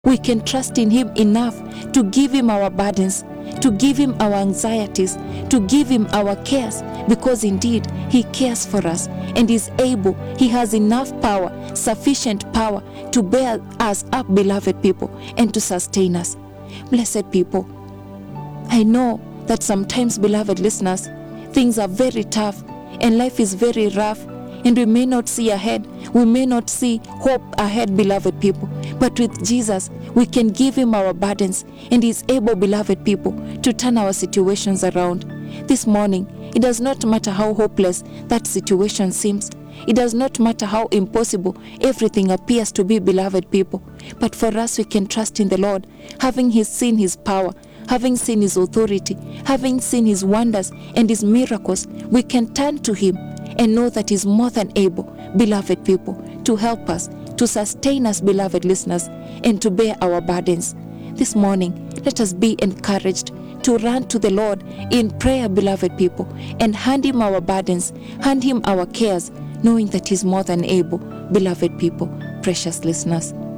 We can trust in him enough to give him our burdens, to give him our anxieties, to give him our cares, because indeed he cares for us and is able. He has enough power, sufficient power to bear us up, beloved people, and to sustain us. Blessed people, I know that sometimes, beloved listeners, things are very tough and life is very rough, and we may not see ahead. We may not see hope ahead, beloved people. But with Jesus, we can give him our burdens, and he is able, beloved people, to turn our situations around. This morning, it does not matter how hopeless that situation seems. It does not matter how impossible everything appears to be, beloved people. But for us, we can trust in the Lord, having seen his power, having seen his authority, having seen his wonders and his miracles. We can turn to him and know that he's more than able, beloved people, to help us, to sustain us, beloved listeners, and to bear our burdens. This morning, let us be encouraged to run to the Lord in prayer, beloved people, and hand him our burdens, hand him our cares, knowing that he's more than able, beloved people, precious listeners.